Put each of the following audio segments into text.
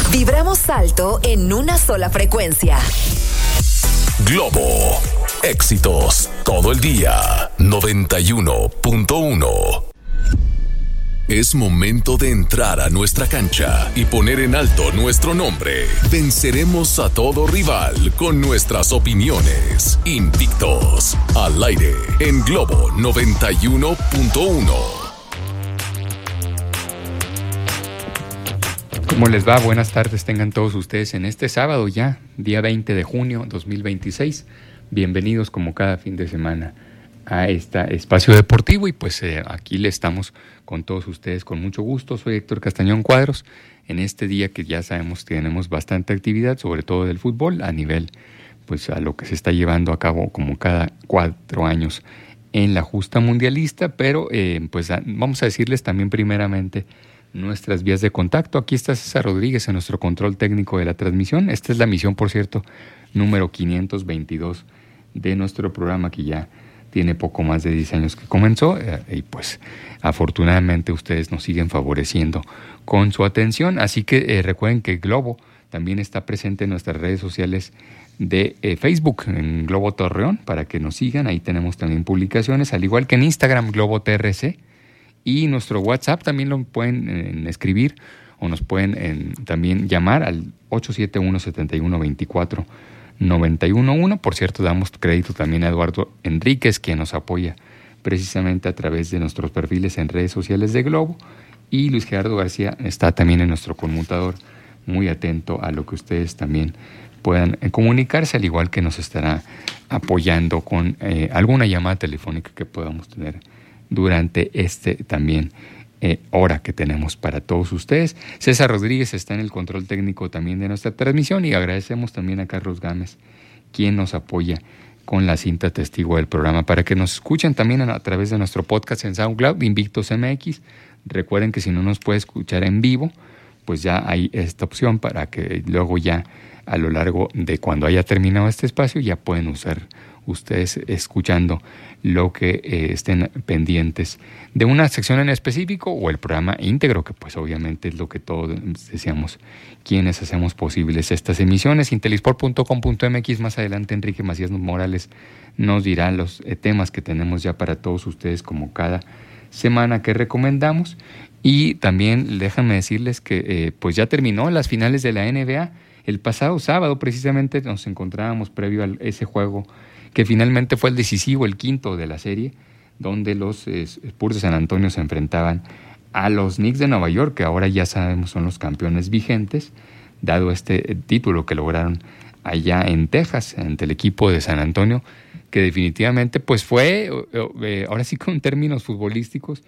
Vibramos alto en una sola frecuencia. Globo. Éxitos todo el día. 91.1. Es momento de entrar a nuestra cancha y poner en alto nuestro nombre. Venceremos a todo rival con nuestras opiniones. Invictos. Al aire en Globo 91.1. ¿Cómo les va? Buenas tardes tengan todos ustedes en este sábado ya, día 20 de junio 2026. Bienvenidos como cada fin de semana a este espacio deportivo y pues aquí le estamos con todos ustedes con mucho gusto. Soy Héctor Castañón Cuadros en este día que ya sabemos que tenemos bastante actividad, sobre todo del fútbol a nivel pues a lo que se está llevando a cabo como cada 4 años en la justa mundialista, pero pues vamos a decirles también primeramente nuestras vías de contacto. Aquí está César Rodríguez en nuestro control técnico de la transmisión. Esta es la misión, por cierto, número 522 de nuestro programa, que ya tiene poco más de 10 años que comenzó, y pues afortunadamente ustedes nos siguen favoreciendo con su atención. Así que recuerden que Globo también está presente en nuestras redes sociales de Facebook, en Globo Torreón, para que nos sigan. Ahí tenemos también publicaciones, al igual que en Instagram, Globo TRC. Y nuestro WhatsApp también lo pueden escribir o nos pueden también llamar al 871-7124-911. Por cierto, damos crédito también a Eduardo Enríquez, quien nos apoya precisamente a través de nuestros perfiles en redes sociales de Globo. Y Luis Gerardo García está también en nuestro conmutador, muy atento a lo que ustedes también puedan comunicarse, al igual que nos estará apoyando con alguna llamada telefónica que podamos tener durante también hora que tenemos para todos ustedes. César Rodríguez está en el control técnico también de nuestra transmisión y agradecemos también a Carlos Gámez, quien nos apoya con la cinta testigo del programa, para que nos escuchen también a través de nuestro podcast en SoundCloud, Invictos MX. Recuerden que si no nos puede escuchar en vivo, pues ya hay esta opción para que luego ya a lo largo de cuando haya terminado este espacio ya pueden usar ustedes escuchando lo que estén pendientes de una sección en específico o el programa íntegro, que pues obviamente es lo que todos deseamos quienes hacemos posibles estas emisiones. Intelisport.com.mx. Más adelante Enrique Macías Morales nos dirá los temas que tenemos ya para todos ustedes como cada semana que recomendamos. Y también déjenme decirles que pues ya terminó las finales de la NBA. El pasado sábado precisamente nos encontrábamos previo a ese juego que finalmente fue el decisivo, el quinto de la serie, donde los Spurs de San Antonio se enfrentaban a los Knicks de Nueva York, que ahora ya sabemos son los campeones vigentes, dado este título que lograron allá en Texas, ante el equipo de San Antonio, que definitivamente pues fue, ahora sí con términos futbolísticos,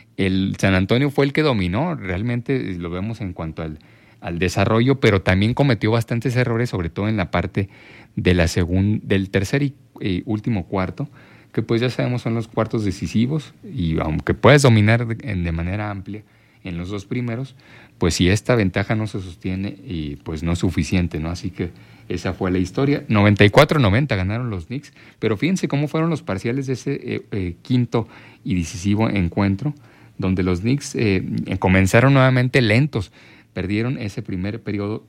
el San Antonio fue el que dominó, realmente lo vemos en cuanto al desarrollo, pero también cometió bastantes errores, sobre todo en la parte de del tercer y último cuarto, que pues ya sabemos son los cuartos decisivos, y aunque puedes dominar de manera amplia en los dos primeros, pues si esta ventaja no se sostiene, y pues no es suficiente, ¿no? Así que esa fue la historia. 94-90 ganaron los Knicks, pero fíjense cómo fueron los parciales de ese quinto y decisivo encuentro, donde los Knicks comenzaron nuevamente lentos. Perdieron ese primer periodo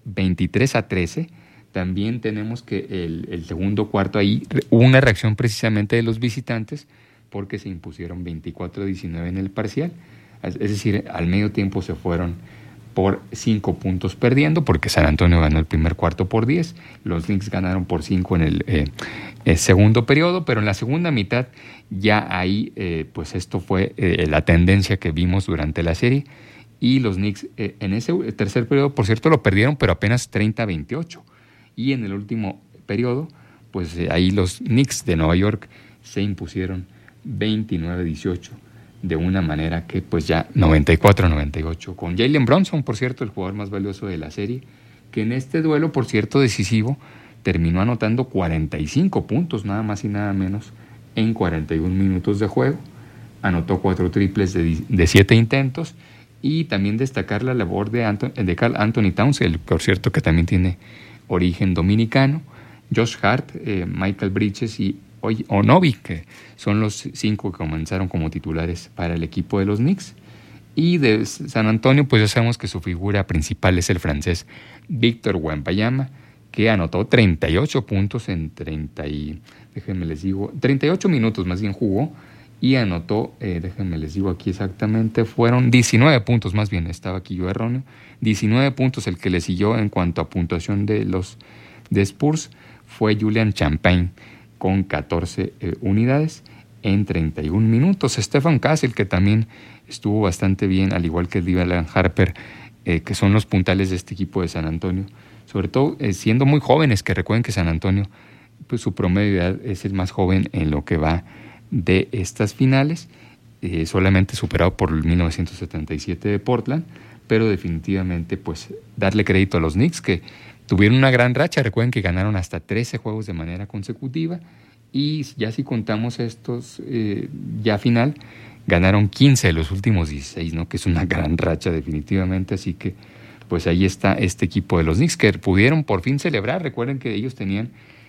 23-13. También tenemos que el segundo cuarto ahí hubo una reacción precisamente de los visitantes, porque se impusieron 24-19 en el parcial. Es decir, al medio tiempo se fueron por 5 puntos perdiendo, porque San Antonio ganó el primer cuarto por 10. Los Knicks ganaron por 5 en el segundo periodo, pero en la segunda mitad ya ahí pues esto fue la tendencia que vimos durante la serie. Y los Knicks en ese tercer periodo, por cierto, lo perdieron, pero apenas 30-28. Y en el último periodo, pues ahí los Knicks de Nueva York se impusieron 29-18, de una manera que pues ya 94-98. Con Jalen Brunson, por cierto, el jugador más valioso de la serie, que en este duelo, por cierto, decisivo, terminó anotando 45 puntos, nada más y nada menos, en 41 minutos de juego. Anotó 4 triples de 7 intentos. Y también destacar la labor de Karl Anthony Towns, por cierto, que también tiene origen dominicano, Josh Hart, Michael Bridges y Onobi, que son los 5 que comenzaron como titulares para el equipo de los Knicks. Y de San Antonio, pues ya sabemos que su figura principal es el francés Víctor Wembanyama, que anotó 38 puntos en 38 minutos más bien jugó, y anotó, déjenme les digo aquí exactamente, fueron 19 puntos más bien, estaba aquí yo erróneo, 19 puntos. El que le siguió en cuanto a puntuación de Spurs fue Julian Champagne con 14 unidades en 31 minutos. Stephen Castle, que también estuvo bastante bien, al igual que Dylan Harper, que son los puntales de este equipo de San Antonio, sobre todo siendo muy jóvenes, que recuerden que San Antonio, pues su promedio de edad es el más joven en lo que va de estas finales, solamente superado por el 1977 de Portland, pero definitivamente pues darle crédito a los Knicks, que tuvieron una gran racha. Recuerden que ganaron hasta 13 juegos de manera consecutiva, y ya si contamos estos ya final, ganaron 15 de los últimos 16, ¿no? Que es una gran racha definitivamente. Así que pues ahí está este equipo de los Knicks, que pudieron por fin celebrar. Recuerden que ellos tenían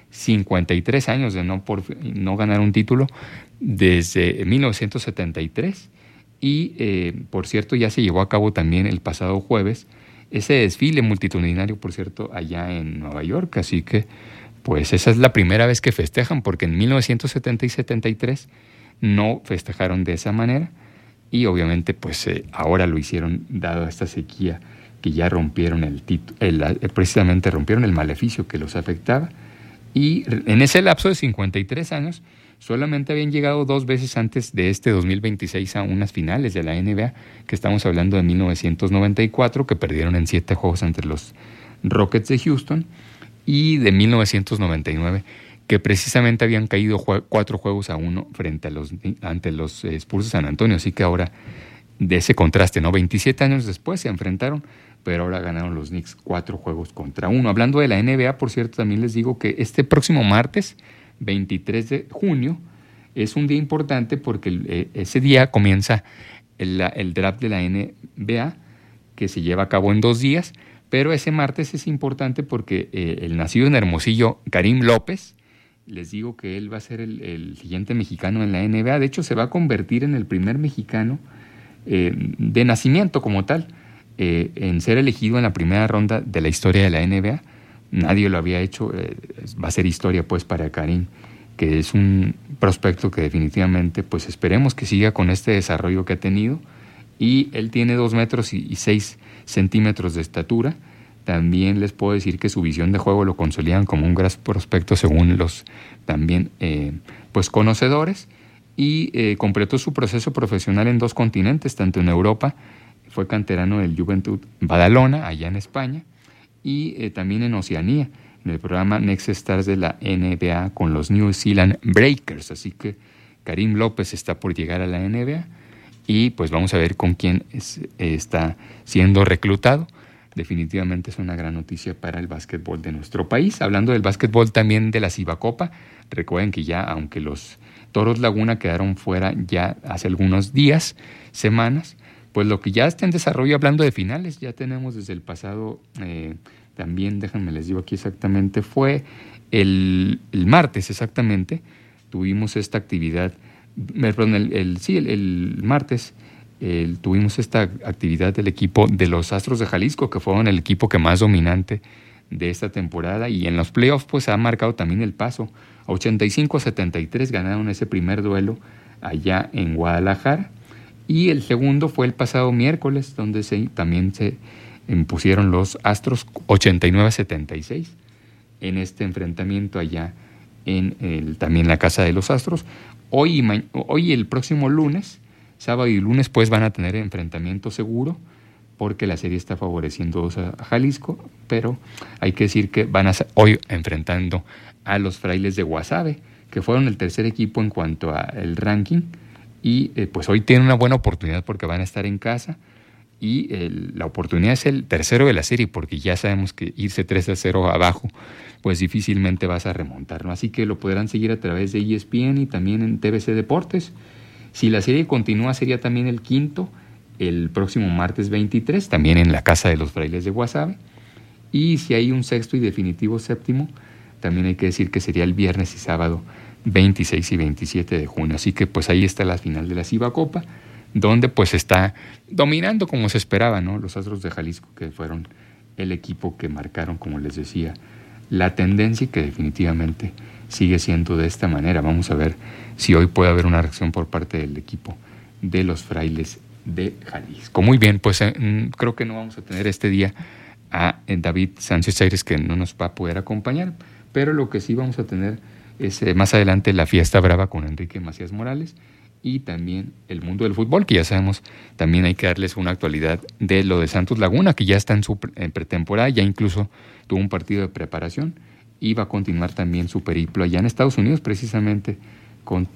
53 años de no ganar un título desde 1973, y por cierto ya se llevó a cabo también el pasado jueves ese desfile multitudinario, por cierto, allá en Nueva York. Así que pues esa es la primera vez que festejan, porque en 1970 y 73 no festejaron de esa manera, y obviamente pues ahora lo hicieron dado esta sequía, que ya rompieron precisamente rompieron el maleficio que los afectaba. Y en ese lapso de 53 años solamente habían llegado 2 veces antes de este 2026 a unas finales de la NBA, que estamos hablando de 1994, que perdieron en 7 juegos ante los Rockets de Houston, y de 1999, que precisamente habían caído 4-1 ante los Spurs de San Antonio. Así que ahora, de ese contraste, ¿no? 27 años después se enfrentaron, pero ahora ganaron los Knicks 4-1. Hablando de la NBA, por cierto, también les digo que este próximo martes, 23 de junio, es un día importante, porque ese día comienza el draft de la NBA, que se lleva a cabo en 2 días, pero ese martes es importante porque el nacido en Hermosillo, Karim López, les digo que él va a ser el siguiente mexicano en la NBA. De hecho, se va a convertir en el primer mexicano de nacimiento como tal, en ser elegido en la primera ronda de la historia de la NBA. Nadie lo había hecho. Va a ser historia pues para Karim, que es un prospecto que definitivamente pues esperemos que siga con este desarrollo que ha tenido, y él tiene 2 metros y 6 centímetros de estatura. También les puedo decir que su visión de juego lo consolidan como un gran prospecto según los también pues conocedores, y completó su proceso profesional en 2 continentes, tanto en Europa, fue canterano del Juventud Badalona, allá en España, y también en Oceanía, en el programa Next Stars de la NBA con los New Zealand Breakers. Así que Karim López está por llegar a la NBA, y pues vamos a ver con quién está siendo reclutado. Definitivamente es una gran noticia para el básquetbol de nuestro país. Hablando del básquetbol también de la Cibacopa, recuerden que ya, aunque los Toros Laguna quedaron fuera ya hace algunos días, semanas, pues lo que ya está en desarrollo, hablando de finales, ya tenemos desde el pasado, también déjenme les digo aquí exactamente, fue el martes exactamente, tuvimos esta actividad, perdón, el martes tuvimos esta actividad del equipo de los Astros de Jalisco, que fueron el equipo que más dominante de esta temporada, y en los playoffs pues ha marcado también el paso. 85-73 ganaron ese primer duelo allá en Guadalajara, y el segundo fue el pasado miércoles, donde también se impusieron los Astros 89-76 en este enfrentamiento allá en también la casa de los Astros. Hoy y el próximo lunes, sábado y lunes, pues van a tener enfrentamiento seguro, porque la serie está favoreciendo a Jalisco, pero hay que decir que van a estar hoy enfrentando a los Frailes de Guasave, que fueron el tercer equipo en cuanto al ranking, y pues hoy tienen una buena oportunidad porque van a estar en casa, y la oportunidad es el tercero de la serie, porque ya sabemos que irse 3-0 abajo, pues difícilmente vas a remontar, ¿no? Así que lo podrán seguir a través de ESPN y también en TVC Deportes. Si la serie continúa, sería también el quinto, el próximo martes 23, también en la casa de los Frailes de Guasave. Y si hay un sexto y definitivo séptimo, también hay que decir que sería el viernes y sábado 26 y 27 de junio. Así que pues ahí está la final de la Cibacopa. donde pues está dominando como se esperaba, ¿no? Los Astros de Jalisco, que fueron el equipo que marcaron, como les decía, la tendencia, y que definitivamente sigue siendo de esta manera. Vamos a ver si hoy puede haber una reacción por parte del equipo de los Frailes de Jalisco. Muy bien, pues creo que no vamos a tener este día a David Sánchez Aires, que no nos va a poder acompañar, pero lo que sí vamos a tener es más adelante la Fiesta Brava con Enrique Macías Morales, y también el mundo del fútbol, que ya sabemos, también hay que darles una actualidad de lo de Santos Laguna, que ya está en pretemporada, ya incluso tuvo un partido de preparación, y va a continuar también su periplo allá en Estados Unidos, precisamente con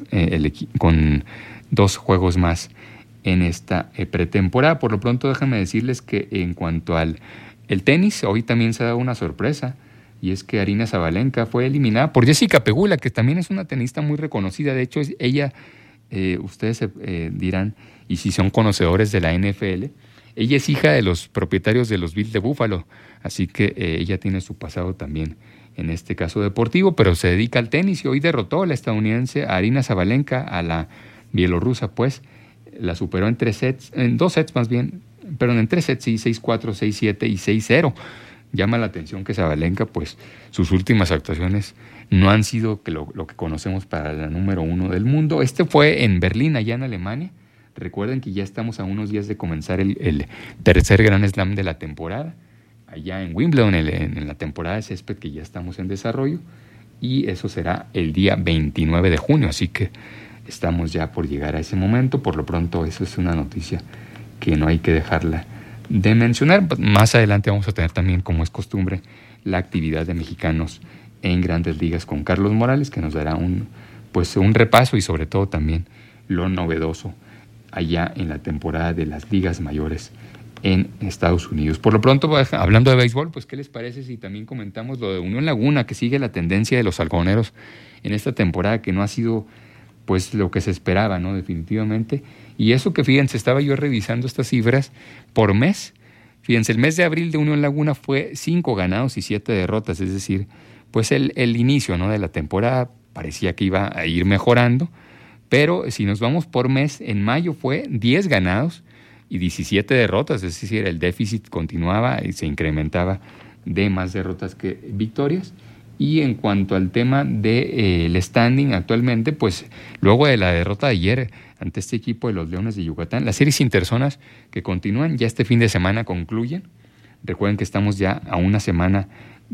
2 juegos más en esta pretemporada. Por lo pronto, déjenme decirles que en cuanto al el tenis, hoy también se ha dado una sorpresa, y es que Aryna Sabalenka fue eliminada por Jessica Pegula, que también es una tenista muy reconocida. De hecho, ella, ustedes dirán, y si son conocedores de la NFL, ella es hija de los propietarios de los Bills de Buffalo, así que ella tiene su pasado también, en este caso deportivo, pero se dedica al tenis, y hoy derrotó a la estadounidense Aryna Sabalenka, a la bielorrusa, pues la superó en 2 sets más bien, perdón, en 3 sets, sí, 6-4, 6-7 y 6-0. Llama la atención que Sabalenka, pues sus últimas actuaciones no han sido lo que conocemos para la número 1 del mundo. Este fue en Berlín, allá en Alemania. Recuerden que ya estamos a unos días de comenzar el tercer Grand Slam de la temporada, allá en Wimbledon, en la temporada de césped, que ya estamos en desarrollo, y eso será el día 29 de junio, así que estamos ya por llegar a ese momento. Por lo pronto, eso es una noticia que no hay que dejarla de mencionar. Más adelante vamos a tener también, como es costumbre, la actividad de mexicanos en Grandes Ligas con Carlos Morales, que nos dará un repaso, y sobre todo también lo novedoso allá en la temporada de las ligas mayores en Estados Unidos. Por lo pronto, hablando de béisbol, pues ¿qué les parece si también comentamos lo de Unión Laguna, que sigue la tendencia de los algodoneros en esta temporada, que no ha sido pues lo que se esperaba, ¿no? Definitivamente. Y eso que, fíjense, estaba yo revisando estas cifras por mes. Fíjense, el mes de abril de Unión Laguna fue 5 ganados y 7 derrotas, es decir, pues el inicio, ¿no?, de la temporada parecía que iba a ir mejorando, pero si nos vamos por mes, en mayo fue 10 ganados y 17 derrotas, es decir, el déficit continuaba y se incrementaba de más derrotas que victorias. Y en cuanto al tema del standing actualmente, pues luego de la derrota de ayer ante este equipo de los Leones de Yucatán, las series interzonas que continúan ya este fin de semana concluyen. Recuerden que estamos ya a una semana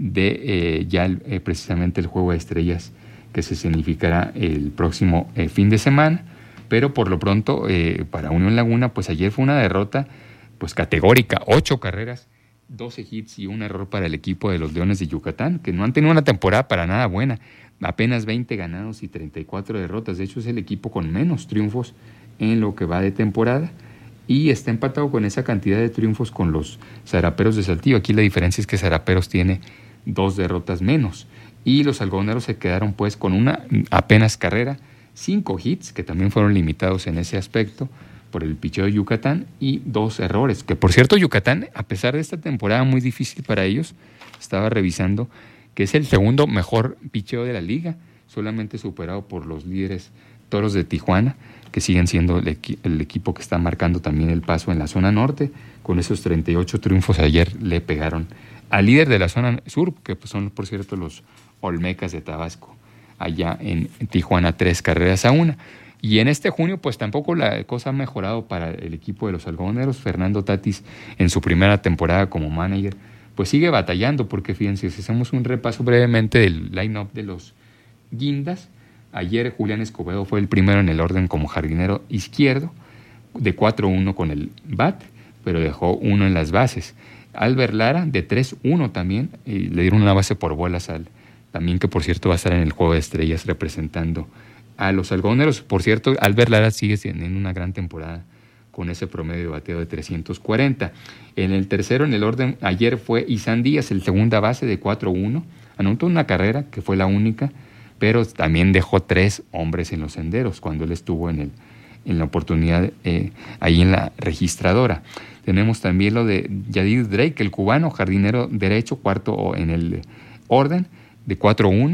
de precisamente el Juego de Estrellas, que se significará el próximo fin de semana, pero por lo pronto para Unión Laguna, pues ayer fue una derrota pues categórica, 8 carreras, 12 hits y un error para el equipo de los Leones de Yucatán, que no han tenido una temporada para nada buena, apenas 20 ganados y 34 derrotas. De hecho, es el equipo con menos triunfos en lo que va de temporada, y está empatado con esa cantidad de triunfos con los Zaraperos de Saltillo. Aquí la diferencia es que Zaraperos tiene 2 derrotas menos, y los algodoneros se quedaron pues con una apenas carrera, 5 hits, que también fueron limitados en ese aspecto por el picheo de Yucatán, y 2 errores, que por cierto Yucatán, a pesar de esta temporada muy difícil para ellos, estaba revisando que es el segundo mejor picheo de la liga, solamente superado por los líderes Toros de Tijuana, que siguen siendo el equipo que está marcando también el paso en la zona norte. Con esos 38 triunfos ayer le pegaron al líder de la zona sur, que pues son por cierto los Olmecas de Tabasco, allá en Tijuana, 3-1. Y en este junio, pues tampoco la cosa ha mejorado para el equipo de los algodoneros. Fernando Tatis, en su primera temporada como manager, pues sigue batallando, porque fíjense, si hacemos un repaso brevemente del line-up de los Guindas, ayer Julián Escobedo fue el primero en el orden como jardinero izquierdo, de 4-1 con el bat, pero dejó 1 en las bases. Albert Lara, de 3-1 también, y le dieron una base por bolas también, que por cierto va a estar en el Juego de Estrellas representando a los algodoneros. Por cierto, Albert Lara sigue teniendo una gran temporada con ese promedio de bateo de 340. En el tercero en el orden ayer fue Isan Díaz, el segunda base, de 4-1. Anotó una carrera, que fue la única, pero también dejó 3 hombres en los senderos cuando él estuvo en la oportunidad ahí en la registradora. Tenemos también lo de Yadir Drake, el cubano, jardinero derecho, cuarto en el orden, de 4-1.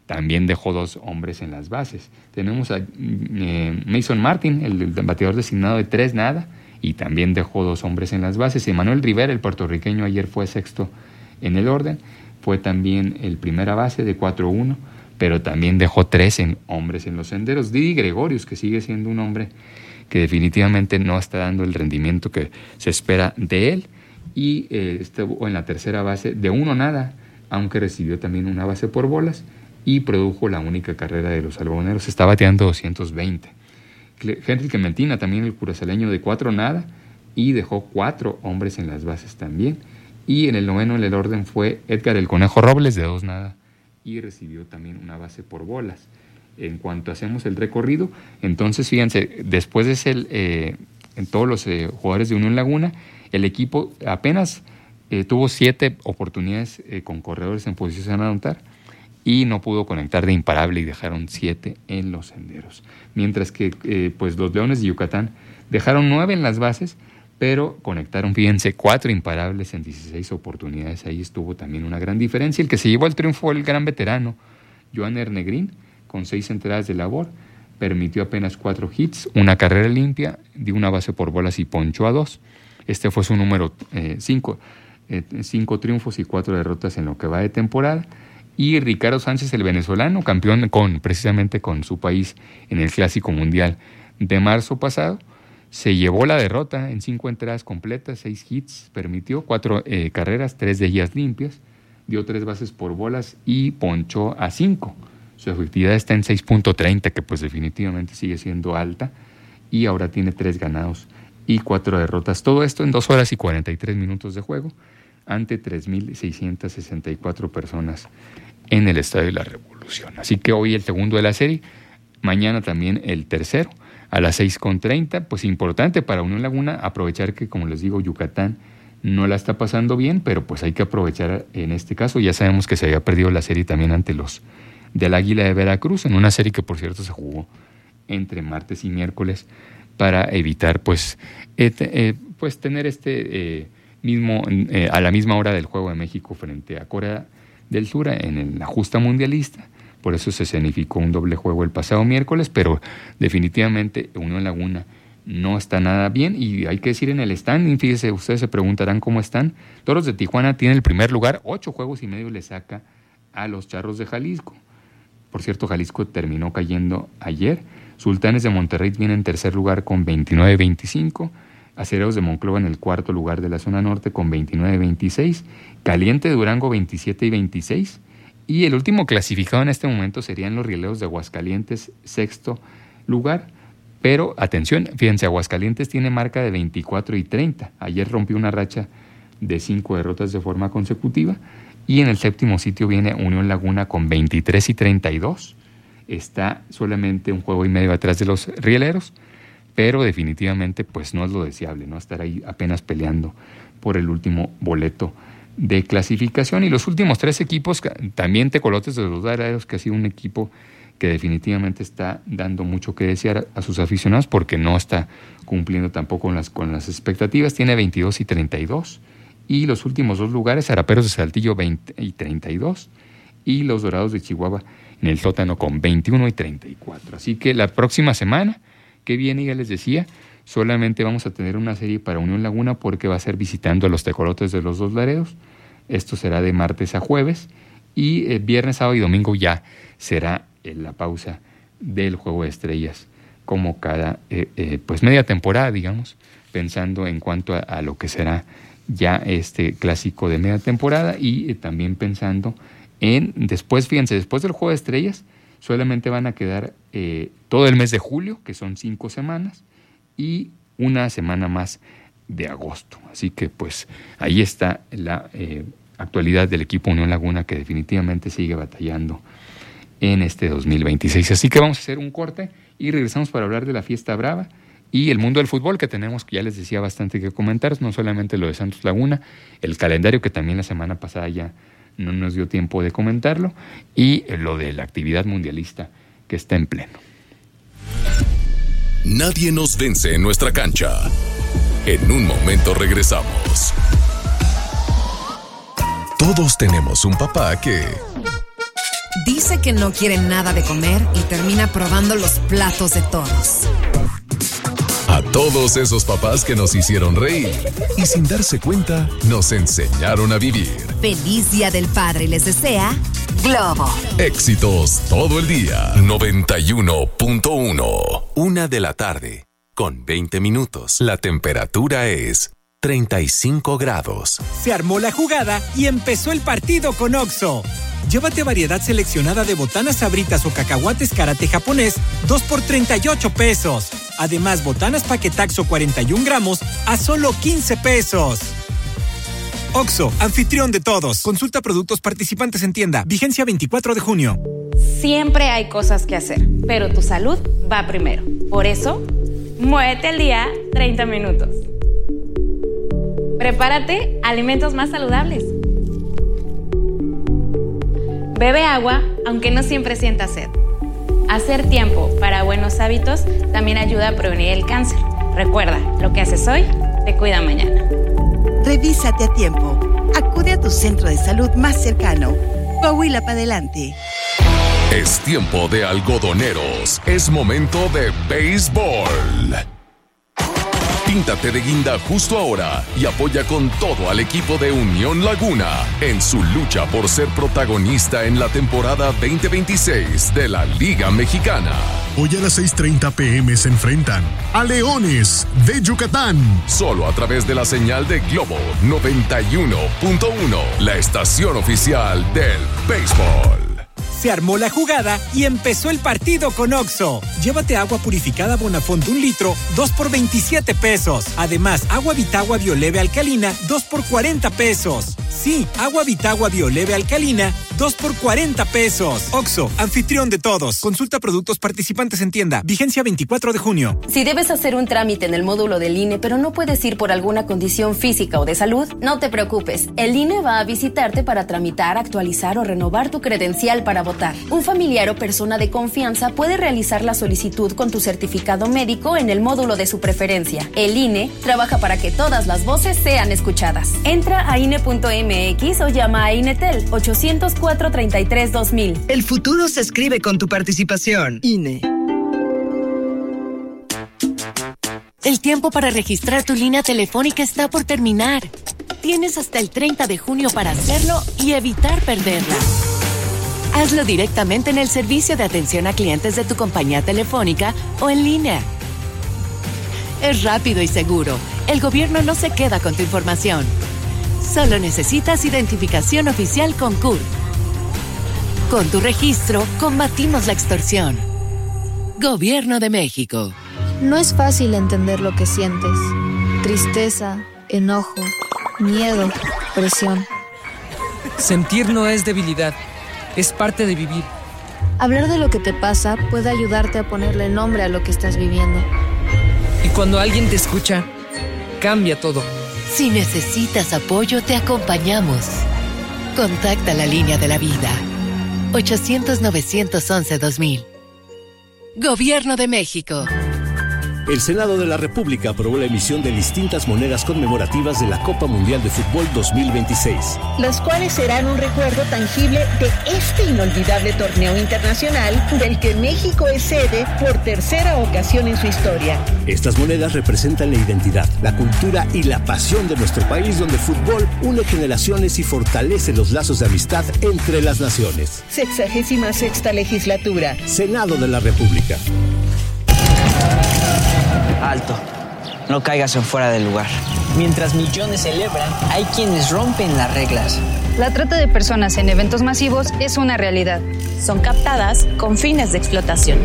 también dejó 2 hombres en las bases. Tenemos a Mason Martin, el bateador designado de 3 nada, y también dejó 2 hombres en las bases. Emmanuel Rivera, el puertorriqueño, ayer fue sexto en el orden, fue también el primera base de 4-1, pero también dejó 3 hombres en los senderos. Didi Gregorius, que sigue siendo un hombre que definitivamente no está dando el rendimiento que se espera de él, y estuvo en la tercera base de 1 nada, aunque recibió también una base por bolas, y produjo la única carrera de los algodoneros. Está bateando 220. Henry Clementina, también el curazaleño, de 4 nada, y dejó 4 hombres en las bases también. Y en el noveno en el orden fue Edgar el Conejo Robles, de 2 nada, y recibió también una base por bolas. En cuanto hacemos el recorrido, entonces fíjense, después de ser en todos los jugadores de Unión Laguna, el equipo apenas tuvo 7 oportunidades con corredores en posición a anotar, y no pudo conectar de imparable, y dejaron 7 en los senderos. Mientras que pues los Leones de Yucatán dejaron 9 en las bases, pero conectaron, fíjense, 4 imparables en 16 oportunidades. Ahí estuvo también una gran diferencia. El que se llevó el triunfo fue el gran veterano Joan Ernegrín, con 6 entradas de labor, permitió apenas 4 hits, una carrera limpia, dio una base por bolas y ponchó a 2. Este fue su número 5, 5 triunfos y 4 derrotas en lo que va de temporada. Y Ricardo Sánchez, el venezolano, campeón precisamente con su país en el Clásico Mundial de marzo pasado, se llevó la derrota en 5 entradas completas, 6 hits, permitió 4 carreras, 3 de ellas limpias, dio 3 bases por bolas y ponchó a 5. Su efectividad está en 6.30, que pues definitivamente sigue siendo alta, y ahora tiene 3 ganados y 4 derrotas. Todo esto en 2 horas y 43 minutos de juego, ante 3.664 personas en el Estadio de la Revolución. Así que hoy el segundo de la serie, mañana también el tercero, a las 6:30, pues importante para Unión Laguna aprovechar que, como les digo, Yucatán no la está pasando bien, pero pues hay que aprovechar en este caso. Ya sabemos que se había perdido la serie también ante los del Águila de Veracruz, en una serie que por cierto se jugó entre martes y miércoles, para evitar pues tener a la misma hora del Juego de México frente a Corea del Sur en la justa mundialista. Por eso se escenificó un doble juego el pasado miércoles, pero definitivamente Unión Laguna no está nada bien. Y hay que decir, en el standing, fíjense, ustedes se preguntarán cómo están. Toros de Tijuana tiene el primer lugar, 8 juegos y medio le saca a los Charros de Jalisco. Por cierto, Jalisco terminó cayendo ayer. Sultanes de Monterrey viene en tercer lugar con 29-25. Acereros de Monclova en el cuarto lugar de la zona norte con 29-26. Caliente de Durango 27-26. Y el último clasificado en este momento serían los Rieleros de Aguascalientes, sexto lugar. Pero atención, fíjense, Aguascalientes tiene marca de 24-30. Ayer rompió una racha de 5 derrotas de forma consecutiva. Y en el séptimo sitio viene Unión Laguna con 23-32. Está solamente un juego y medio atrás de los Rieleros, pero definitivamente pues no es lo deseable, ¿no? Estar ahí apenas peleando por el último boleto de clasificación. Y los últimos 3 equipos, también Tecolotes de los Dorados, que ha sido un equipo que definitivamente está dando mucho que desear a sus aficionados, porque no está cumpliendo tampoco con las expectativas, tiene 22-32. Y los últimos 2 lugares, Araperos de Saltillo 20-32, y los Dorados de Chihuahua en el sótano con 21-34. Así que la próxima semana que viene, ya les decía, solamente vamos a tener una serie para Unión Laguna, porque va a ser visitando a los Tecolotes de los Dos Laredos. Esto será de martes a jueves, y viernes, sábado y domingo ya será la pausa del Juego de Estrellas, como cada pues media temporada, digamos, pensando en cuanto a lo que será ya este clásico de media temporada, y también pensando en después, fíjense, después del Juego de Estrellas solamente van a quedar todo el mes de julio, que son 5 semanas, y una semana más de agosto. Así que pues ahí está la actualidad del equipo Unión Laguna, que definitivamente sigue batallando en este 2026. Así que vamos a hacer un corte y regresamos para hablar de la Fiesta Brava y el mundo del fútbol, que tenemos, que ya les decía, bastante que comentar, no solamente lo de Santos Laguna, el calendario, que también la semana pasada ya no nos dio tiempo de comentarlo, y lo de la actividad mundialista que está en pleno. Nadie nos vence en nuestra cancha. En un momento regresamos. Todos tenemos un papá que Dice que no quiere nada de comer y termina probando los platos de todos. A todos esos papás que nos hicieron reír y sin darse cuenta nos enseñaron a vivir. Feliz Día del Padre les desea Globo. Éxitos todo el día. 91.1. 1:00 con 20 minutos. La temperatura es 35 grados. Se armó la jugada y empezó el partido con OXXO. Llévate variedad seleccionada de botanas sabritas o cacahuates karate japonés, 2 por 38 pesos. Además, botanas paquetaxo 41 gramos a solo 15 pesos. OXXO, anfitrión de todos. Consulta productos participantes en tienda. Vigencia 24 de junio. Siempre hay cosas que hacer, pero tu salud va primero. Por eso, muévete al día 30 minutos. Prepárate alimentos más saludables. Bebe agua, aunque no siempre sientas sed. Hacer tiempo para buenos hábitos también ayuda a prevenir el cáncer. Recuerda, lo que haces hoy te cuida mañana. Revísate a tiempo. Acude a tu centro de salud más cercano. Coahuila para adelante. Es tiempo de algodoneros. Es momento de béisbol. Píntate de guinda justo ahora y apoya con todo al equipo de Unión Laguna en su lucha por ser protagonista en la temporada 2026 de la Liga Mexicana. Hoy a las 6:30 p.m. se enfrentan a Leones de Yucatán. Solo a través de la señal de Globo 91.1, la estación oficial del béisbol. Se armó la jugada y empezó el partido con OXXO. Llévate agua purificada Bonafont 1 litro, 2 por 27 pesos. Además, agua Vitagua Bioleve alcalina, 2 por 40 pesos. Sí, agua Vitagua Bioleve alcalina, 2 por 40 pesos. OXXO, anfitrión de todos. Consulta productos participantes en tienda. Vigencia 24 de junio. Si debes hacer un trámite en el módulo del INE, pero no puedes ir por alguna condición física o de salud, no te preocupes. El INE va a visitarte para tramitar, actualizar o renovar tu credencial para votar. Un familiar o persona de confianza puede realizar la solicitud con tu certificado médico en el módulo de su preferencia. El INE trabaja para que todas las voces sean escuchadas. Entra a INE.mx o llama a INETEL 804-33-2000. El futuro se escribe con tu participación. INE. El tiempo para registrar tu línea telefónica está por terminar. Tienes hasta el 30 de junio para hacerlo y evitar perderla. Hazlo directamente en el servicio de atención a clientes de tu compañía telefónica o en línea. Es rápido y seguro. El gobierno no se queda con tu información. Solo necesitas identificación oficial con CURP. Con tu registro, combatimos la extorsión. Gobierno de México. No es fácil entender lo que sientes. Tristeza, enojo, miedo, presión. Sentir no es debilidad. Es parte de vivir. Hablar de lo que te pasa puede ayudarte a ponerle nombre a lo que estás viviendo. Y cuando alguien te escucha, cambia todo. Si necesitas apoyo, te acompañamos. Contacta la línea de la vida. 800-911-2000. Gobierno de México. El Senado de la República aprobó la emisión de distintas monedas conmemorativas de la Copa Mundial de Fútbol 2026. Las cuales serán un recuerdo tangible de este inolvidable torneo internacional del que México es sede por tercera ocasión en su historia. Estas monedas representan la identidad, la cultura y la pasión de nuestro país, donde el fútbol une generaciones y fortalece los lazos de amistad entre las naciones. 66ª legislatura. Senado de la República. Alto, no caigas en fuera del lugar. Mientras millones celebran, hay quienes rompen las reglas. La trata de personas en eventos masivos es una realidad. Son captadas con fines de explotación.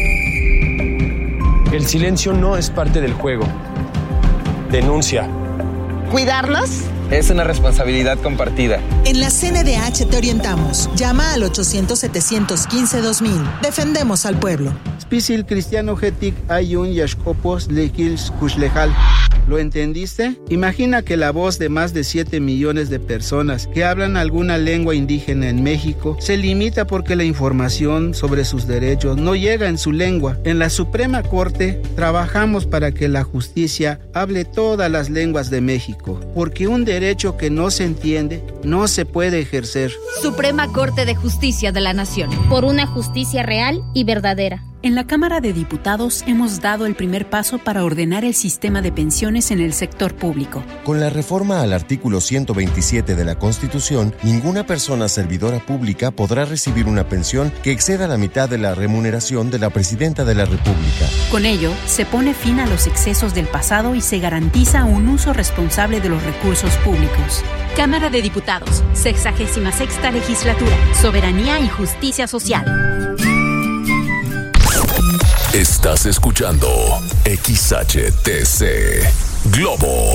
El silencio no es parte del juego. Denuncia. ¿Cuidarlos? Es una responsabilidad compartida. En la CNDH te orientamos. Llama al 800-715-2000. Defendemos al pueblo. Spisil Cristiano Getik Ayun Yashkopos Lekils Kushlejal. ¿Lo entendiste? Imagina que la voz de más de 7 millones de personas que hablan alguna lengua indígena en México se limita porque la información sobre sus derechos no llega en su lengua. En la Suprema Corte trabajamos para que la justicia hable todas las lenguas de México, porque un derecho que no se entiende no se puede ejercer. Suprema Corte de Justicia de la Nación. Por una justicia real y verdadera. En la Cámara de Diputados hemos dado el primer paso para ordenar el sistema de pensiones en el sector público. Con la reforma al artículo 127 de la Constitución, ninguna persona servidora pública podrá recibir una pensión que exceda la mitad de la remuneración de la Presidenta de la República. Con ello, se pone fin a los excesos del pasado y se garantiza un uso responsable de los recursos públicos. Cámara de Diputados, 66ª Legislatura, Soberanía y Justicia Social. Estás escuchando XHTC Globo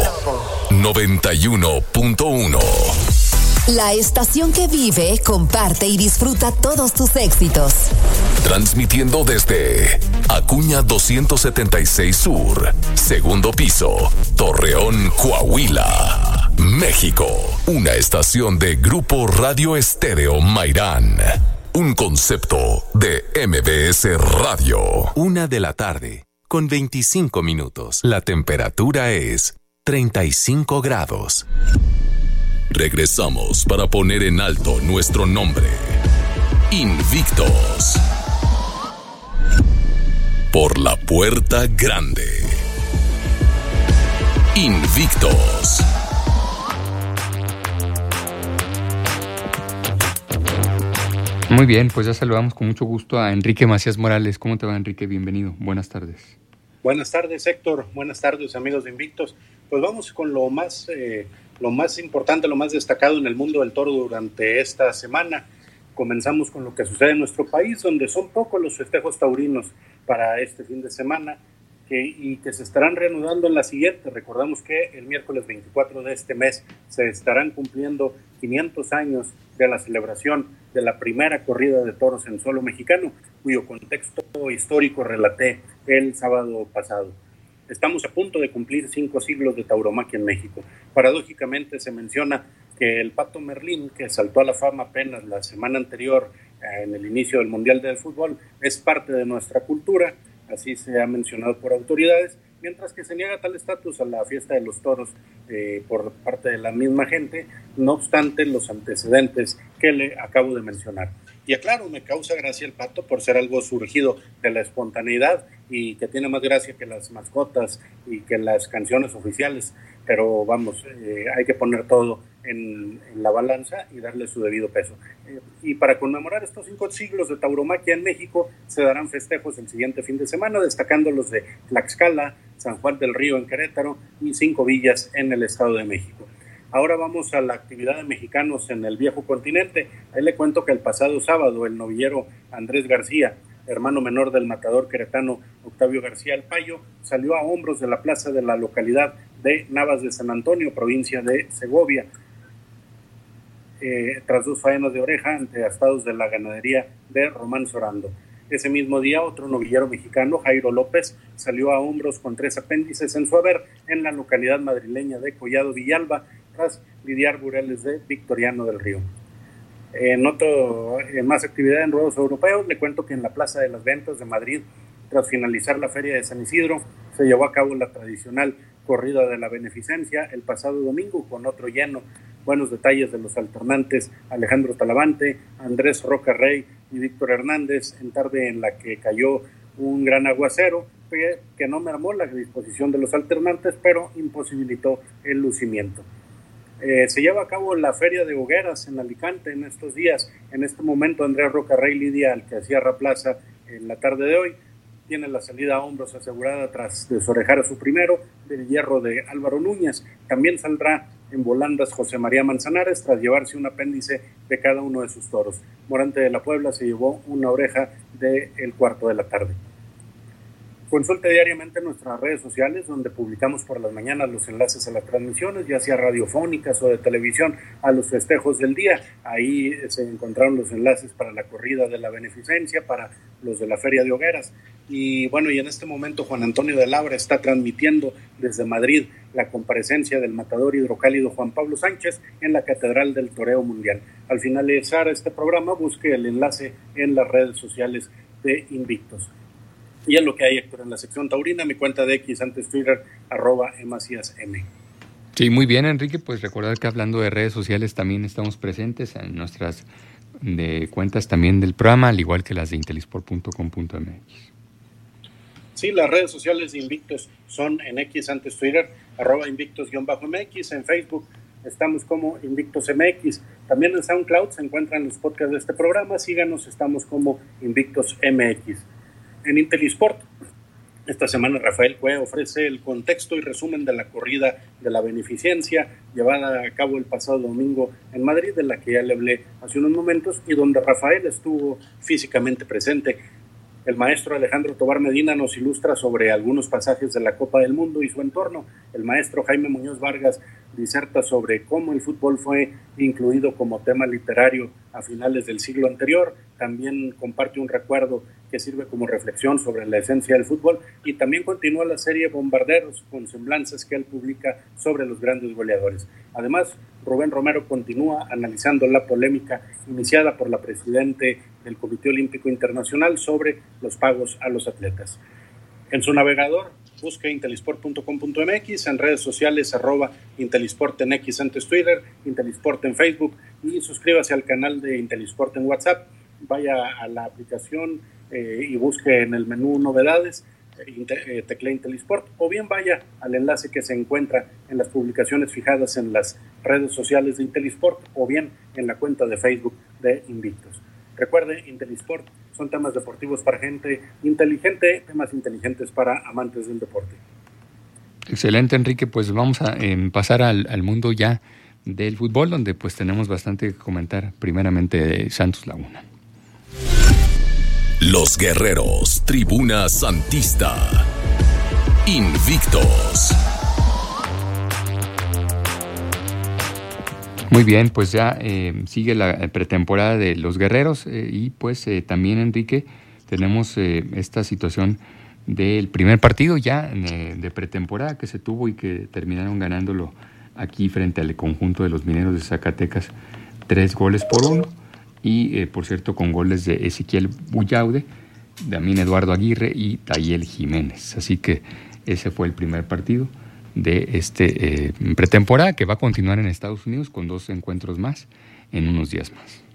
91.1. La estación que vive, comparte y disfruta todos tus éxitos. Transmitiendo desde Acuña 276 Sur, segundo piso, Torreón, Coahuila, México. Una estación de Grupo Radio Estéreo Mairán. Un concepto de MBS Radio. 1:25 p.m. La temperatura es 35 grados. Regresamos para poner en alto nuestro nombre. Invictos. Por la puerta grande. Invictos. Muy bien, pues ya saludamos con mucho gusto a Enrique Macías Morales. ¿Cómo te va, Enrique? Bienvenido. Buenas tardes. Buenas tardes, Héctor. Buenas tardes, amigos de Invictos. Pues vamos con lo más importante, lo más destacado en el mundo del toro durante esta semana. Comenzamos con lo que sucede en nuestro país, donde son pocos los festejos taurinos para este fin de semana y que se estarán reanudando en la siguiente. Recordamos que el miércoles 24 de este mes se estarán cumpliendo 500 años de la celebración de la primera corrida de toros en suelo mexicano, cuyo contexto histórico relaté el sábado pasado. Estamos a punto de cumplir 5 siglos de tauromaquia en México. Paradójicamente se menciona que el Pato Merlín, que saltó a la fama apenas la semana anterior en el inicio del Mundial de Fútbol, es parte de nuestra cultura, así se ha mencionado por autoridades, mientras que se niega tal estatus a la fiesta de los toros por parte de la misma gente, no obstante los antecedentes que le acabo de mencionar. Y aclaro, me causa gracia el pato por ser algo surgido de la espontaneidad y que tiene más gracia que las mascotas y que las canciones oficiales, pero vamos, hay que poner todo en la balanza y darle su debido peso. Y para conmemorar estos 5 siglos de tauromaquia en México, se darán festejos el siguiente fin de semana, destacando los de Tlaxcala, San Juan del Río en Querétaro y 5 villas en el Estado de México. Ahora vamos a la actividad de mexicanos en el viejo continente. Ahí le cuento que el pasado sábado el novillero Andrés García, hermano menor del matador queretano Octavio García el Payo, salió a hombros de la plaza de la localidad de Navas de San Antonio, provincia de Segovia, tras 2 faenas de oreja ante astados de la ganadería de Román Sorando. Ese mismo día, otro novillero mexicano, Jairo López, salió a hombros con 3 apéndices en su haber en la localidad madrileña de Collado Villalba, tras lidiar bureles de Victoriano del Río. Más actividad en ruedos europeos, le cuento que en la Plaza de las Ventas de Madrid, tras finalizar la Feria de San Isidro, se llevó a cabo la tradicional corrida de la beneficencia el pasado domingo con otro lleno. Buenos detalles de los alternantes Alejandro Talavante, Andrés Roca Rey y Víctor Hernández, en tarde en la que cayó un gran aguacero que no mermó la disposición de los alternantes, pero imposibilitó el lucimiento. Se lleva a cabo la Feria de Hogueras en Alicante en estos días. En este momento Andrés Roca Rey lidia al que cierra plaza en la tarde de hoy. Tiene la salida a hombros asegurada tras desorejar a su primero, del hierro de Álvaro Núñez. También saldrá en volandas José María Manzanares tras llevarse un apéndice de cada uno de sus toros. Morante de la Puebla se llevó una oreja del cuarto de la tarde. Consulte diariamente nuestras redes sociales, donde publicamos por las mañanas los enlaces a las transmisiones, ya sea radiofónicas o de televisión, a los festejos del día. Ahí se encontraron los enlaces para la corrida de la beneficencia, para los de la Feria de Hogueras. Y bueno, y en este momento Juan Antonio de Labra está transmitiendo desde Madrid la comparecencia del matador hidrocálido Juan Pablo Sánchez en la Catedral del Toreo Mundial. Al finalizar este programa, busque el enlace en las redes sociales de Invictos. Y en lo que hay, Héctor, en la sección taurina, mi cuenta de X antes Twitter, @emacíasm. Sí, muy bien, Enrique, pues recordar que hablando de redes sociales también estamos presentes en nuestras cuentas también del programa, al igual que las de intelisport.com.mx. Sí, las redes sociales de Invictos son en X antes Twitter, @Invictos_MX, en Facebook estamos como Invictos MX, también en SoundCloud se encuentran los podcasts de este programa, síganos, estamos como Invictos MX. En Intelisport, esta semana Rafael Cue ofrece el contexto y resumen de la corrida de la beneficencia llevada a cabo el pasado domingo en Madrid, de la que ya le hablé hace unos momentos, y donde Rafael estuvo físicamente presente. El maestro Alejandro Tobar Medina nos ilustra sobre algunos pasajes de la Copa del Mundo y su entorno. El maestro Jaime Muñoz Vargas diserta sobre cómo el fútbol fue incluido como tema literario a finales del siglo anterior. También comparte un recuerdo que sirve como reflexión sobre la esencia del fútbol, y también continúa la serie Bombarderos con semblanzas que él publica sobre los grandes goleadores. Además, Rubén Romero continúa analizando la polémica iniciada por la presidente del Comité Olímpico Internacional sobre los pagos a los atletas. En su navegador, busque intelisport.com.mx, en redes sociales @Intelisport en X antes Twitter, Intelisport en Facebook, y suscríbase al canal de Intelisport en WhatsApp. Vaya a la aplicación y busque en el menú novedades, teclee Intelisport, o bien vaya al enlace que se encuentra en las publicaciones fijadas en las redes sociales de Intelisport, o bien en la cuenta de Facebook de Invictos. Recuerde, Intelisport son temas deportivos para gente inteligente, temas inteligentes para amantes del deporte. Excelente, Enrique, pues vamos a pasar al mundo ya del fútbol, donde pues tenemos bastante que comentar, primeramente de Santos Laguna. Los Guerreros, Tribuna Santista, Invictos. Muy bien, pues ya sigue la pretemporada de los Guerreros y pues también, Enrique, tenemos esta situación del primer partido ya de pretemporada que se tuvo y que terminaron ganándolo aquí frente al conjunto de los Mineros de Zacatecas 3-1, y por cierto con goles de Ezequiel Bullaude, también Eduardo Aguirre y Tayel Jiménez. Así que ese fue el primer partido de pretemporada, que va a continuar en Estados Unidos con 2 encuentros más en unos días más.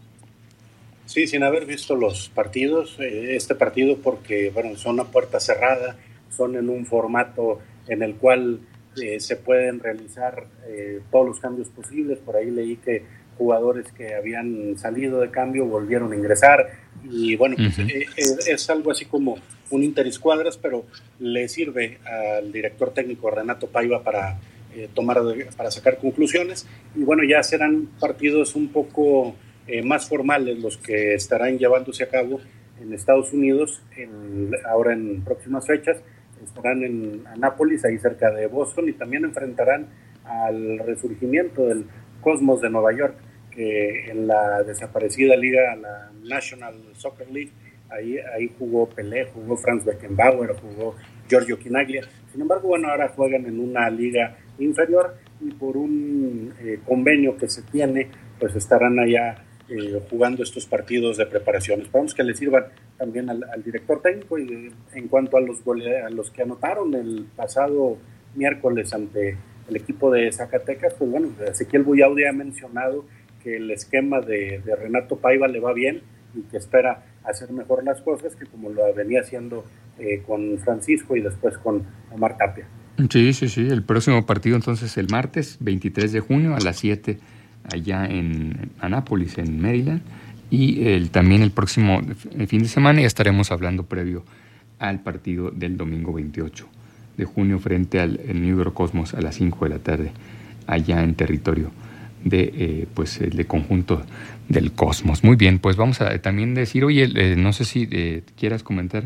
Sí, sin haber visto los partidos, este partido porque bueno, son a puerta cerrada, son en un formato en el cual se pueden realizar todos los cambios posibles. Por ahí leí que jugadores que habían salido de cambio volvieron a ingresar, y bueno, pues, es algo así como un interescuadras, pero le sirve al director técnico Renato Paiva para sacar conclusiones, y bueno, ya serán partidos un poco más formales los que estarán llevándose a cabo en Estados Unidos ahora en próximas fechas. Estarán en Anápolis, ahí cerca de Boston, y también enfrentarán al resurgimiento del Cosmos de Nueva York, que en la desaparecida liga, la National Soccer League, ahí jugó Pelé, jugó Franz Beckenbauer, jugó Giorgio Chinaglia. Sin embargo, bueno, ahora juegan en una liga inferior, y por un convenio que se tiene, pues estarán allá jugando estos partidos de preparación. Esperamos que le sirvan también al director técnico. Y en cuanto a los que anotaron el pasado miércoles ante el equipo de Zacatecas, pues bueno, Ezequiel Bullaude ha mencionado que el esquema de Renato Paiva le va bien y que espera hacer mejor las cosas que como lo venía haciendo con Francisco y después con Omar Tapia. Sí. El próximo partido entonces el martes 23 de junio a las 7 allá en Anápolis, en Maryland, y también el próximo fin de semana ya estaremos hablando previo al partido del domingo 28 de junio frente al New York Cosmos a las 5 de la tarde allá en territorio de el conjunto del Cosmos. Muy bien, pues vamos a también decir, oye, no sé si quieras comentar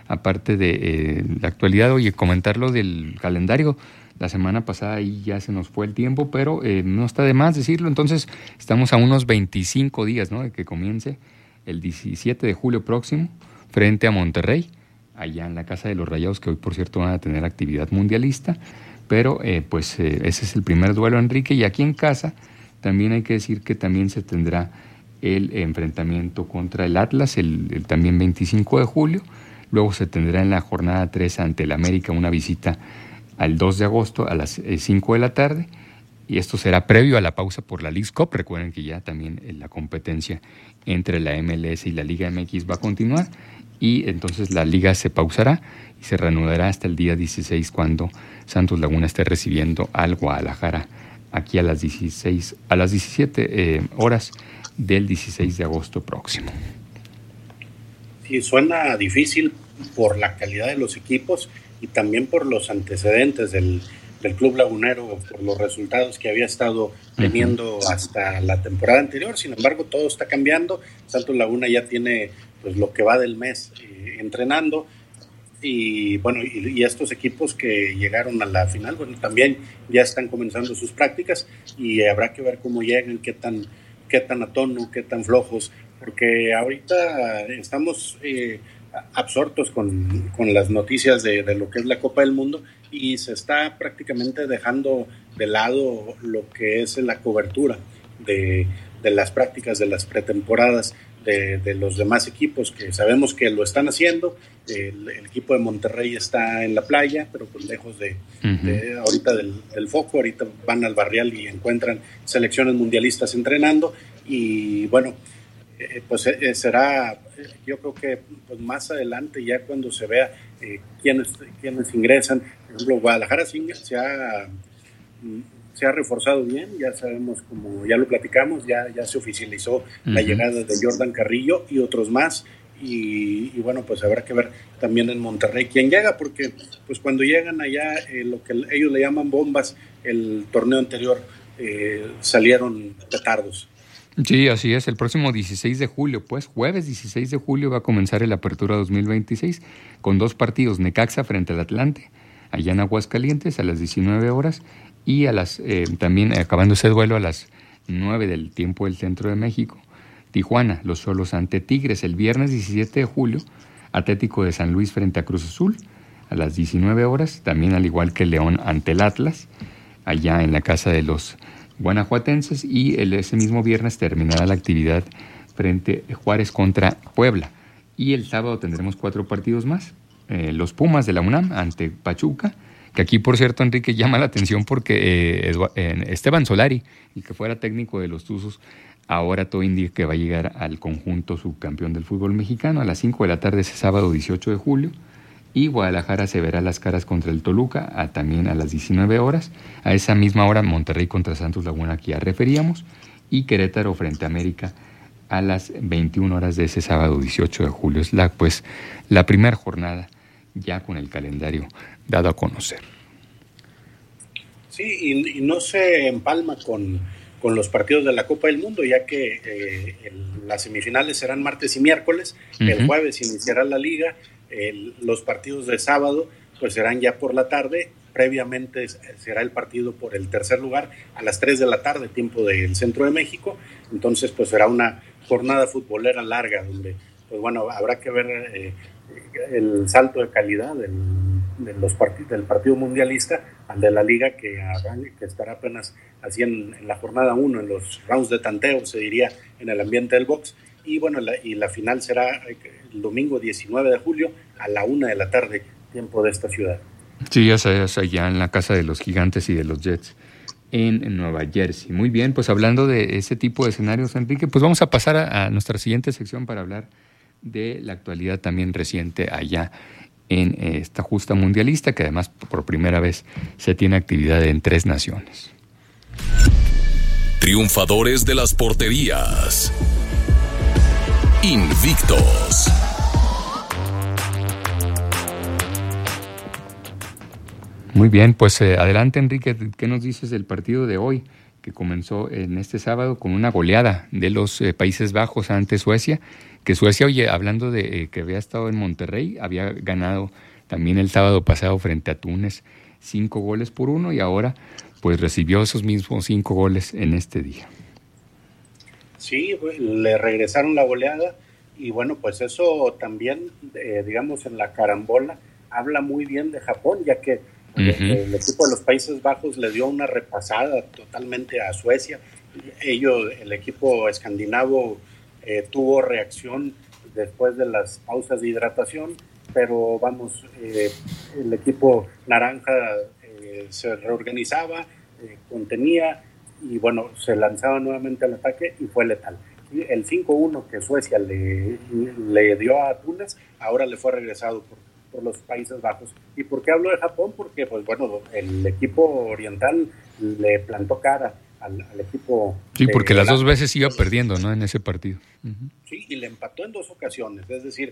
aparte de la actualidad, oye, comentar lo del calendario. La semana pasada ahí ya se nos fue el tiempo, pero no está de más decirlo. Entonces estamos a unos 25 días, ¿no?, de que comience el 17 de julio próximo frente a Monterrey, allá en la Casa de los Rayados, que hoy por cierto van a tener actividad mundialista. Pero ese es el primer duelo, Enrique, y aquí en casa también hay que decir que también se tendrá el enfrentamiento contra el Atlas, el también 25 de julio. Luego se tendrá en la jornada 3 ante el América una visita al 2 de agosto a las 5 de la tarde, y esto será previo a la pausa por la Leagues Cup. Recuerden que ya también la competencia entre la MLS y la Liga MX va a continuar, y entonces la liga se pausará y se reanudará hasta el día 16, cuando Santos Laguna esté recibiendo al Guadalajara aquí a las 17 horas del 16 de agosto próximo. Sí, suena difícil por la calidad de los equipos y también por los antecedentes del Club Lagunero, por los resultados que había estado teniendo hasta la temporada anterior. Sin embargo, todo está cambiando. Santos Laguna ya tiene pues lo que va del mes entrenando, y bueno, y estos equipos que llegaron a la final, bueno, también ya están comenzando sus prácticas, y habrá que ver cómo llegan, qué tan a tono, qué tan flojos, porque ahorita estamos absortos con las noticias de lo que es la Copa del Mundo, y se está prácticamente dejando de lado lo que es la cobertura de las prácticas, de las pretemporadas de los demás equipos, que sabemos que lo están haciendo. El equipo de Monterrey está en la playa, pero pues lejos de ahorita del foco. Ahorita van al Barrial y encuentran selecciones mundialistas entrenando, y bueno, pues será, yo creo que pues más adelante, ya cuando se vea quiénes ingresan. Por ejemplo, Guadalajara se ha reforzado bien, ya sabemos, como ya lo platicamos, ya se oficializó la llegada de Jordan Carrillo y otros más, y bueno, pues habrá que ver también en Monterrey quién llega, porque pues cuando llegan allá, lo que ellos le llaman bombas, el torneo anterior salieron petardos. Sí, así es. El próximo 16 de julio, pues jueves 16 de julio va a comenzar el Apertura 2026 con 2 partidos: Necaxa frente al Atlante, allá en Aguascalientes a las 19 horas, y también acabando ese duelo a las 9 del tiempo del Centro de México, Tijuana, los Xolos ante Tigres. El viernes 17 de julio, Atlético de San Luis frente a Cruz Azul a las 19 horas, también al igual que León ante el Atlas, allá en la casa de los guanajuatenses, y ese mismo viernes terminará la actividad frente a Juárez contra Puebla. Y el sábado tendremos 4 partidos más. Los Pumas de la UNAM ante Pachuca, que aquí, por cierto, Enrique, llama la atención porque Esteban Solari, el que fuera técnico de los Tuzos, ahora todo indica que va a llegar al conjunto subcampeón del fútbol mexicano a las 5 de la tarde ese sábado 18 de julio. Y Guadalajara se verá las caras contra el Toluca también a las 19 horas. A esa misma hora, Monterrey contra Santos Laguna, que ya referíamos, y Querétaro frente a América a las 21 horas de ese sábado 18 de julio. Es la primera jornada ya con el calendario dado a conocer. Sí, y no se empalma con los partidos de la Copa del Mundo, ya que las semifinales serán martes y miércoles. El jueves iniciará la liga. Los partidos de sábado pues serán ya por la tarde. Previamente será el partido por el tercer lugar a las 3 de la tarde, tiempo del Centro de México. Entonces pues será una jornada futbolera larga, donde pues bueno, habrá que ver el salto de calidad del partido mundialista al de la liga, que estará apenas así en la jornada 1, en los rounds de tanteo, se diría, en el ambiente del box. Y bueno, la final será el domingo 19 de julio a la 1 de la tarde, tiempo de esta ciudad. Sí, ya sabes, allá en la casa de los Gigantes y de los Jets en Nueva Jersey. Muy bien, pues hablando de ese tipo de escenarios, Enrique, pues vamos a pasar a nuestra siguiente sección para hablar de la actualidad también reciente allá en esta justa mundialista, que además por primera vez se tiene actividad en 3 naciones. Triunfadores de las porterías. Invictos. Muy bien, pues adelante, Enrique, ¿qué nos dices del partido de hoy? que comenzó en este sábado con una goleada de los Países Bajos ante Suecia, que Suecia, oye, hablando de que había estado en Monterrey, había ganado también el sábado pasado frente a Túnez 5-1 y ahora pues recibió esos mismos 5 goles en este día. Sí, le regresaron la goleada y bueno, pues eso también, digamos, en la carambola habla muy bien de Japón, ya que el equipo de los Países Bajos le dio una repasada totalmente a Suecia. El equipo escandinavo tuvo reacción después de las pausas de hidratación, pero vamos, el equipo naranja se reorganizaba, contenía y bueno, se lanzaba nuevamente al ataque y fue letal. El 5-1 que Suecia le dio a Túnez, ahora le fue regresado por los Países Bajos. ¿Y por qué hablo de Japón? Porque pues bueno, el equipo oriental le plantó cara al equipo. Sí, porque las 2 veces iba perdiendo, ¿no? En ese partido. Sí, y le empató en 2 ocasiones, es decir,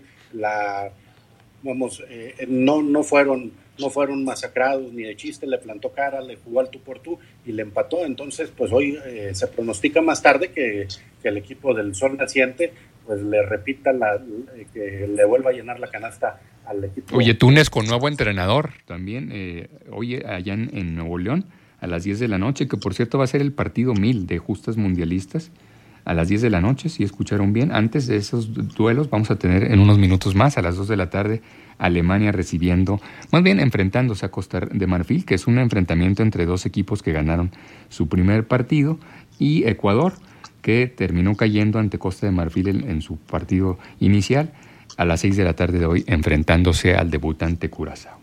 no fueron masacrados ni de chiste, le plantó cara, le jugó al tú por tú y le empató. Entonces, pues hoy se pronostica más tarde que el equipo del Sol Naciente pues le repita que le vuelva a llenar la canasta al equipo. Oye, Túnez con nuevo entrenador también, hoy allá en Nuevo León, a las 10 de la noche, que por cierto va a ser el partido 1000 de justas mundialistas, a las 10 de la noche, si escucharon bien. Antes de esos duelos vamos a tener en unos minutos más, a las 2 de la tarde, Alemania enfrentándose a Costa de Marfil, que es un enfrentamiento entre 2 equipos que ganaron su primer partido, y Ecuador, que terminó cayendo ante Costa de Marfil en su partido inicial, a las 6 de la tarde de hoy, enfrentándose al debutante Curazao.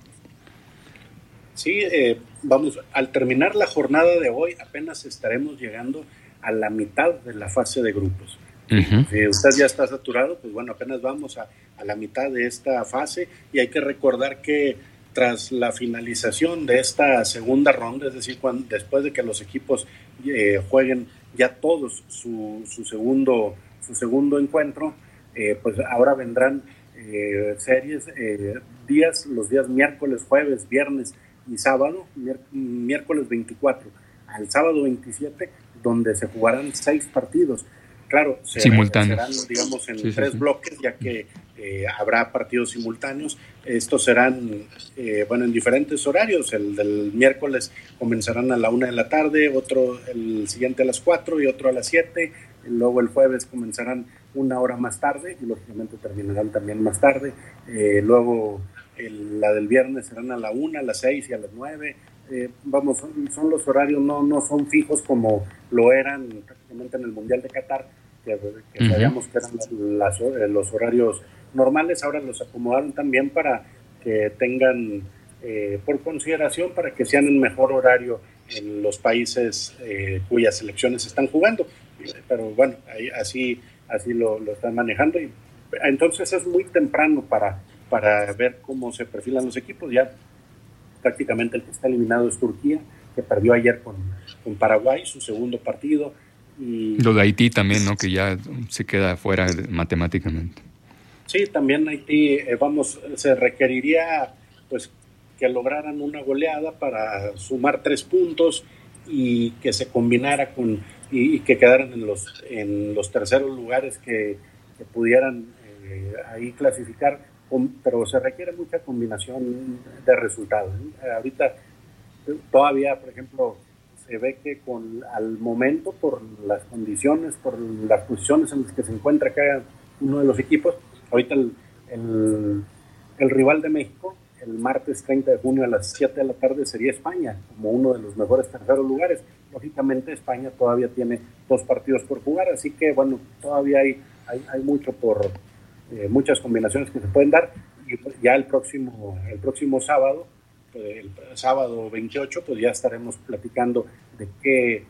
Sí, vamos, al terminar la jornada de hoy, apenas estaremos llegando a la mitad de la fase de grupos. Si usted ya está saturado, pues bueno, apenas vamos a la mitad de esta fase y hay que recordar que tras la finalización de esta segunda ronda, es decir, después de que los equipos jueguen ya todos su segundo encuentro, pues ahora vendrán series, los días miércoles, jueves, viernes y sábado, miércoles 24 al sábado 27, donde se jugarán 6 partidos. Claro, serán, digamos, en 3 bloques, ya que habrá partidos simultáneos. Estos serán, en diferentes horarios. El del miércoles comenzarán a la 1 de la tarde, otro el siguiente a las 4 y otro a las 7. Luego el jueves comenzarán 1 hora más tarde y lógicamente terminarán también más tarde. Luego la del viernes serán a la 1, a las 6 y a las 9. Son los horarios, no son fijos como lo eran prácticamente en el Mundial de Qatar, que sabíamos que eran los horarios normales. Ahora los acomodaron también para que tengan por consideración, para que sean en mejor horario en los países cuyas selecciones están jugando. Pero bueno, así lo están manejando, y entonces es muy temprano para ver cómo se perfilan los equipos. Ya prácticamente el que está eliminado es Turquía, que perdió ayer con Paraguay, su segundo partido. Y lo de Haití también, ¿no? Que ya se queda fuera matemáticamente. Sí, también Haití, se requeriría pues que lograran una goleada para sumar 3 puntos y que se combinara y que quedaran en los terceros lugares que pudieran ahí clasificar. Pero se requiere mucha combinación de resultados, ¿no? Ahorita todavía, por ejemplo, se ve que al momento, por las condiciones, por las posiciones en las que se encuentra cada uno de los equipos, ahorita el rival de México, el martes 30 de junio a las 7 de la tarde, sería España, como uno de los mejores terceros lugares. Lógicamente España todavía tiene 2 partidos por jugar, así que bueno, todavía hay mucho muchas combinaciones que se pueden dar, y pues ya el próximo sábado, el sábado 28, pues ya estaremos platicando de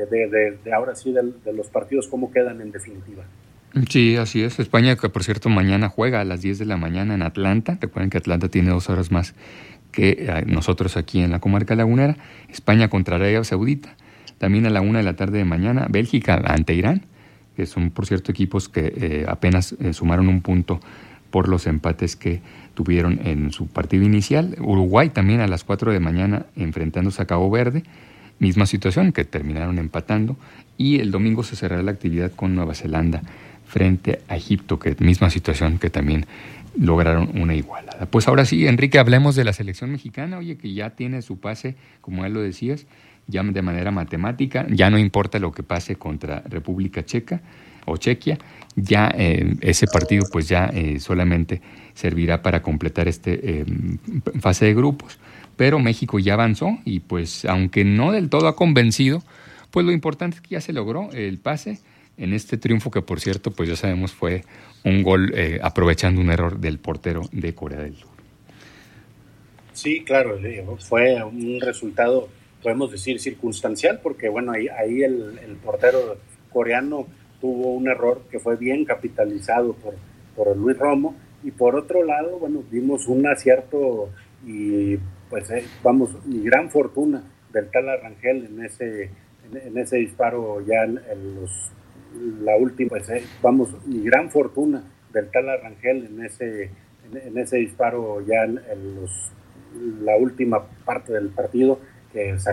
ahora sí de los partidos, cómo quedan en definitiva. Sí, así es. España, que por cierto mañana juega a las 10 de la mañana en Atlanta. Recuerden que Atlanta tiene 2 horas más que nosotros aquí en la comarca lagunera. España contra Arabia Saudita. También a la 1 de la tarde de mañana, Bélgica ante Irán, que son, por cierto, equipos que apenas sumaron 1 punto por los empates que tuvieron en su partido inicial. Uruguay también a las 4 de mañana enfrentándose a Cabo Verde. misma situación, que terminaron empatando, y el domingo se cerrará la actividad con Nueva Zelanda frente a Egipto, que misma situación, que también lograron una igualada. Pues ahora sí, Enrique, hablemos de la selección mexicana, oye, que ya tiene su pase, como él lo decías, ya de manera matemática, ya no importa lo que pase contra República Checa o Chequia, ya ese partido pues ya solamente servirá para completar fase de grupos, pero México ya avanzó y pues aunque no del todo ha convencido, pues lo importante es que ya se logró el pase en este triunfo que, por cierto, pues ya sabemos fue un gol aprovechando un error del portero de Corea del Sur. Sí, claro, fue un resultado, podemos decir, circunstancial, porque bueno, ahí el portero coreano tuvo un error que fue bien capitalizado por Luis Romo, y por otro lado, bueno, vimos un acierto y pues y gran fortuna del Tala Rangel en ese disparo ya la última, pues y gran fortuna del Tala Rangel en ese disparo ya la última parte del partido, que